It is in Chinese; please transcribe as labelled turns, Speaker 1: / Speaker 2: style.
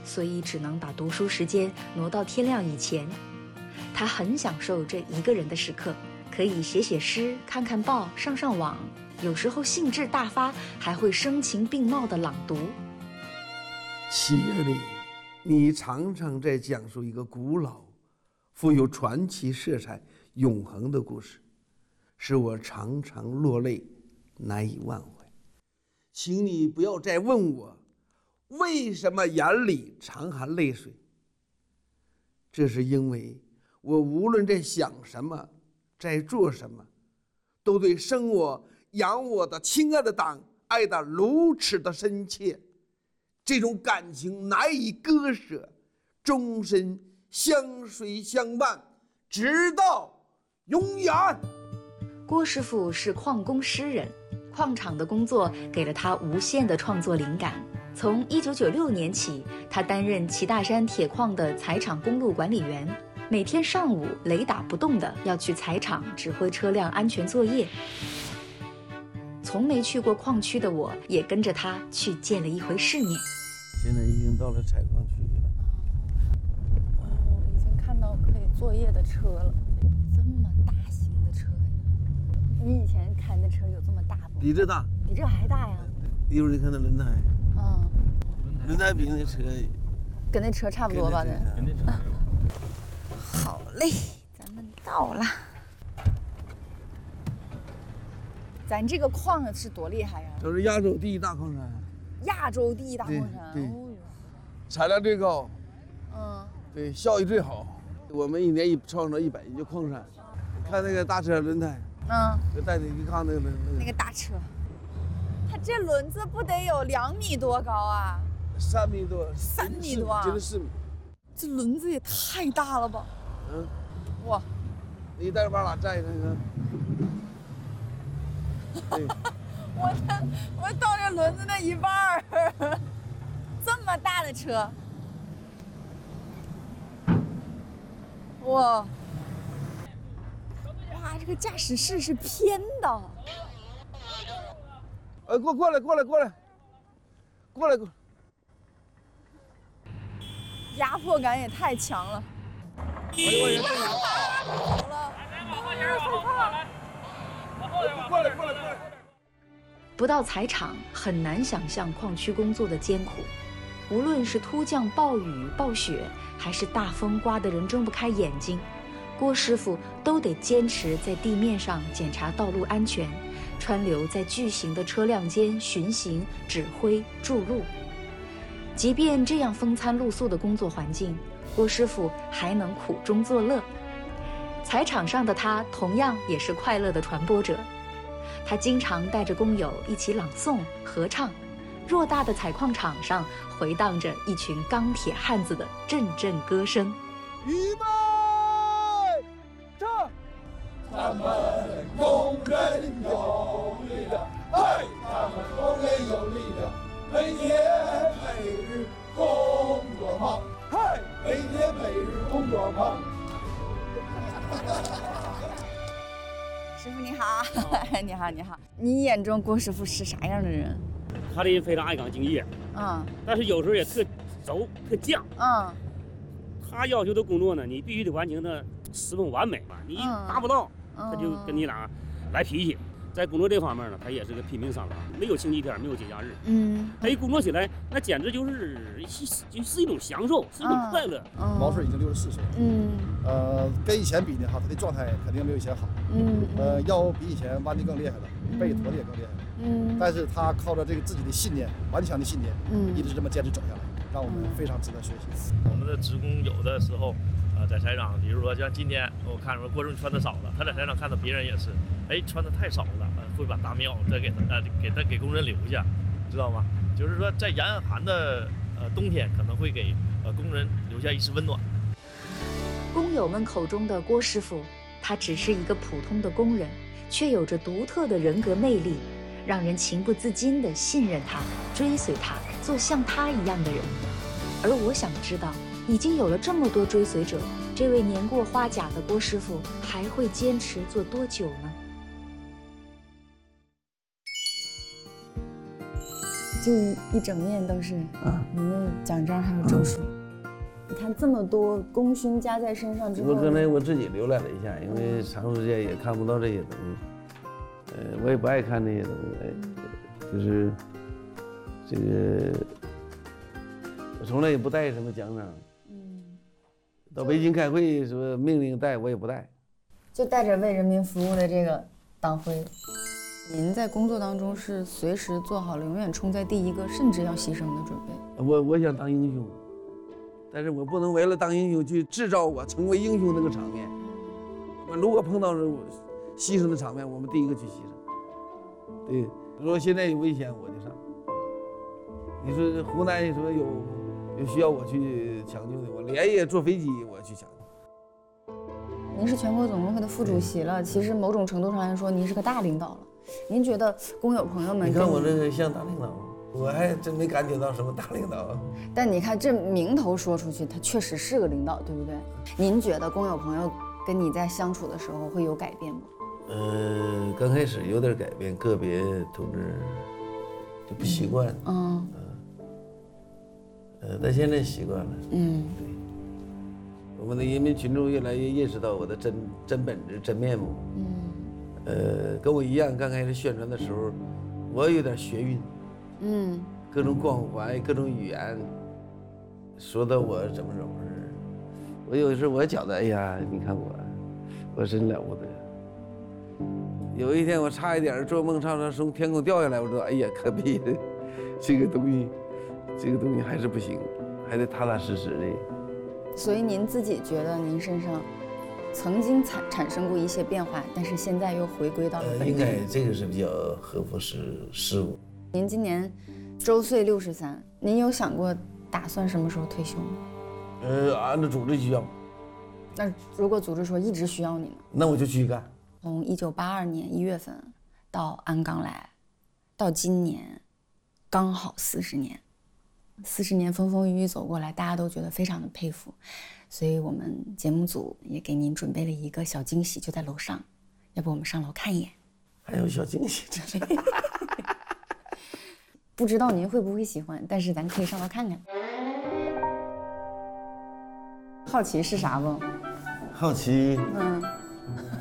Speaker 1: 所以只能把读书时间挪到天亮以前。他很享受这一个人的时刻，可以写写诗、看看报、上上网，有时候兴致大发，还会声情并茂地朗读。
Speaker 2: 7月里，你常常在讲述一个古老、富有传奇色彩、永恒的故事，使我常常落泪，难以忘怀。请你不要再问我，为什么眼里常含泪水？这是因为我无论在想什么，在做什么，都对生我养我的亲爱的党爱得如此的深切，这种感情难以割舍，终身相随相伴，直到永远。
Speaker 1: 郭师傅是矿工诗人，矿场的工作给了他无限的创作灵感。从1996年起，他担任齐大山铁矿的采厂公路管理员，每天上午雷打不动的要去采厂指挥车辆安全作业。从没去过矿区的我，也跟着他去见了一回世面。
Speaker 2: 现在已经到了采矿区了。
Speaker 3: 已经看到可以作业的车了，这么大型的车呀！你以前开的车有这么大不？
Speaker 2: 比这大，
Speaker 3: 比这还大呀！
Speaker 2: 一会儿你看那轮胎，
Speaker 3: 嗯，
Speaker 2: 轮胎比那车
Speaker 3: 跟那车差不多吧？
Speaker 2: 跟那车差不多。
Speaker 3: 好嘞，咱们到了。咱这个矿是多厉害呀！
Speaker 2: 都是亚洲第一大矿山。
Speaker 3: 亚洲第一大矿山。
Speaker 2: 对，
Speaker 3: 哦哟，
Speaker 2: 产量最高，对，效益最好。我们一年创造100亿就矿山。看那个大车轮胎，就带你一看那个
Speaker 3: 大车，它这轮子不得有2米多高啊
Speaker 2: ？3米多
Speaker 3: ，3米多啊，
Speaker 2: 就是4米。
Speaker 3: 这轮子也太大了吧！哇，
Speaker 2: 你带把哪站看看？对，
Speaker 3: 我到这轮子的一半儿，这么大的车，哇，这个驾驶室是偏的。
Speaker 2: 过来，
Speaker 3: 压迫感也太强了。
Speaker 2: 过来。
Speaker 1: 不到采场，很难想象矿区工作的艰苦。无论是突降暴雨暴雪，还是大风刮得人睁不开眼睛，郭师傅都得坚持在地面上检查道路安全，川流在巨型的车辆间巡行、指挥、筑路。即便这样风餐露宿的工作环境，郭师傅还能苦中作乐。采场上的他同样也是快乐的传播者，他经常带着工友一起朗诵、合唱，偌大的采矿场上回荡着一群钢铁汉子的阵阵歌声。
Speaker 2: 预备，唱！咱们工人有力量，嘿，咱们工人有力量，每天每日工作忙，嘿，每天每日工作忙。
Speaker 3: 师傅你好，你好，你眼中郭师傅是啥样的人？
Speaker 4: 他的人非常爱岗敬业，但是有时候也特轴特犟，他要求的工作呢，你必须得完成的十分完美嘛，你达不到，他就跟你俩来脾气。在工作这方面呢，他也是个拼命三郎，没有星期天，没有节假日。他一工作起来，那简直就是一种享受，是一种快乐。
Speaker 5: 毛顺已经64岁了，跟以前比呢哈，他的状态肯定没有以前好。腰比以前弯得更厉害了，背驼得也更厉害了。但是他靠着这个自己的信念，顽强的信念，一直这么坚持走下来，让我们非常值得学习。
Speaker 6: 我们的职工有的时候，在采场，比如说像今天我看说郭师傅穿的少了，他在采场看到别人也是，穿的太少了，会把大棉袄再给工人留下，知道吗？就是说在严寒的冬天，可能会给工人留下一丝温暖。
Speaker 1: 工友们口中的郭师傅，他只是一个普通的工人，却有着独特的人格魅力，让人情不自禁地信任他，追随他，做像他一样的人。而我想知道，已经有了这么多追随者，这位年过花甲的郭师傅还会坚持做多久呢？
Speaker 3: 就一整面都是您的奖章还有证书。你看这么多功勋加在身上之后，
Speaker 2: 刚才我自己浏览了一下，因为长时间也看不到这些东西，我也不爱看这些东西，就是这个我从来也不带什么奖章。到北京开会说命令带我也不带，
Speaker 3: 就带着为人民服务的这个党徽。您在工作当中是随时做好了永远冲在第一个，甚至要牺牲的准备。
Speaker 2: 我想当英雄。但是我不能为了当英雄去制造我成为英雄那个场面。我们如果碰到牺牲的场面，我们第一个去牺牲。对，如果现在有危险，我就上。你说湖南说有需要我去抢救的，我连夜坐飞机我去抢救。
Speaker 3: 您是全国总工会的副主席了，其实某种程度上来说，您是个大领导了。您觉得工友朋友们？
Speaker 2: 你看我这个像大领导吗？我还真没感觉到什么大领导。
Speaker 3: 但你看这名头说出去，他确实是个领导，对不对？您觉得工友朋友跟你在相处的时候会有改变吗？
Speaker 2: 刚开始有点改变，个别同志就不习惯。但现在习惯了。对。我们的人民群众越来越认识到我的真本质、真面目。跟我一样，刚开始宣传的时候，我有点学运。各种关怀，各种语言，说的我怎么是，我有时候我觉得，哎呀，你看我真了不得。有一天我差一点做梦唱从天空掉下来，我说，哎呀，可悲的，这个东西还是不行，还得踏踏实实的。
Speaker 3: 所以您自己觉得您身上曾经产生过一些变化，但是现在又回归到了本质。
Speaker 2: 应该这个是比较合乎事物。
Speaker 3: 您今年周岁63，您有想过打算什么时候退休吗？
Speaker 2: 按照组织需要。
Speaker 3: 那如果组织说一直需要你呢？
Speaker 2: 那我就继续干。
Speaker 3: 从1982年1月份到鞍钢来，到今年刚好40年，40年风风雨雨走过来，大家都觉得非常的佩服，所以我们节目组也给您准备了一个小惊喜，就在楼上，要不我们上楼看一眼？
Speaker 2: 还有小惊喜，这是。
Speaker 3: 不知道您会不会喜欢，但是咱可以上楼看看。好奇是啥不？
Speaker 2: 好奇。